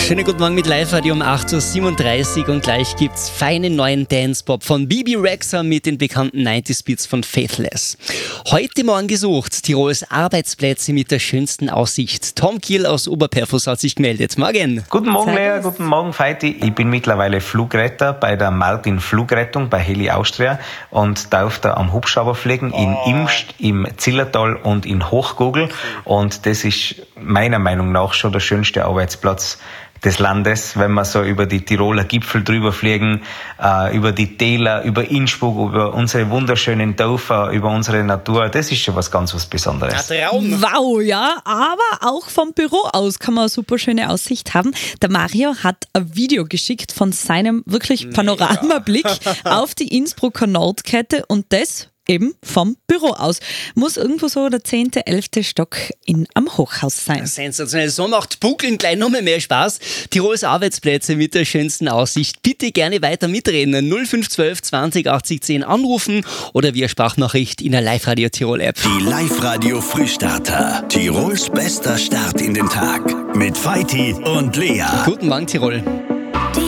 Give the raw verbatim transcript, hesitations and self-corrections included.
Schönen guten Morgen mit Live-Radio um acht Uhr siebenunddreißig und gleich gibt's feinen neuen Dance-Pop von Bibi Rexha mit den bekannten neunziger Beats von Faithless. Heute Morgen gesucht, Tirols Arbeitsplätze mit der schönsten Aussicht. Tom Kiel aus Oberperfus hat sich gemeldet. Morgen. Guten Morgen, Lea. Guten Morgen, Feiti. Ich bin mittlerweile Flugretter bei der Martin Flugrettung bei Heli Austria und darf da am Hubschrauber fliegen in Imst, im Zillertal und in Hochgogel. Und das ist meiner Meinung nach schon der schönste Arbeitsplatz des Landes, wenn wir so über die Tiroler Gipfel drüber fliegen, äh, über die Täler, über Innsbruck, über unsere wunderschönen Dörfer, über unsere Natur. Das ist schon was ganz was Besonderes. Traum. Wow, ja, aber auch vom Büro aus kann man eine super schöne Aussicht haben. Der Mario hat ein Video geschickt von seinem wirklich Panoramablick auf die Innsbrucker Nordkette und das eben vom Büro aus. Muss irgendwo so der zehnte, elfte Stock in am Hochhaus sein. Sensationell. So macht Buckeln gleich noch mehr Spaß. Tirols Arbeitsplätze mit der schönsten Aussicht. Bitte gerne weiter mitreden. null fünf eins zwei zwanzig achtzig zehn anrufen oder via Sprachnachricht in der Live-Radio Tirol App. Die Live-Radio Frühstarter. Tirols bester Start in den Tag. Mit Feiti und Lea. Guten Morgen, Tirol.